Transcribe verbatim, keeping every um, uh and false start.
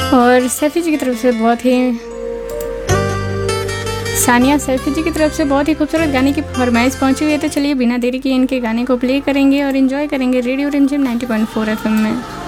और सैफी जी की तरफ से बहुत ही सानिया सैफी जी की तरफ से बहुत ही खूबसूरत गाने की फरमाइश पहुंची हुई है। तो चलिए बिना देरी किए इनके गाने को प्ले करेंगे और एंजॉय करेंगे रेडियो रिमझिम नाइंटी पॉइंट फोर एफएम में।